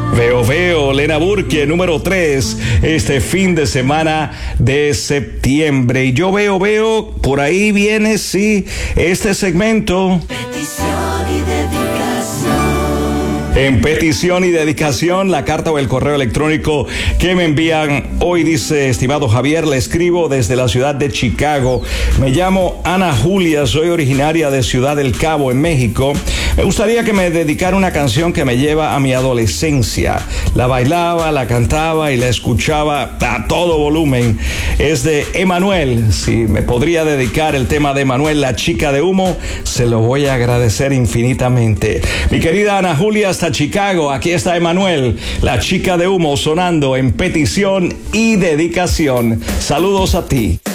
Veo, Lena Burke, número 3, este fin de semana de septiembre. Y yo veo, por ahí viene, sí, este segmento. Petición y dedicación. En petición y dedicación, la carta o el correo electrónico que me envían hoy dice: estimado Javier, le escribo desde la ciudad de Chicago. Me llamo Ana Julia, soy originaria de Ciudad del Cabo, en México. Me gustaría que me dedicara una canción que me lleva a mi adolescencia. La bailaba, la cantaba y la escuchaba a todo volumen. Es de Emanuel. Si me podría dedicar el tema de Emanuel, La Chica de Humo, se lo voy a agradecer infinitamente. Mi querida Ana Julia, hasta Chicago, aquí está Emanuel, La Chica de Humo, sonando en petición y dedicación. Saludos a ti.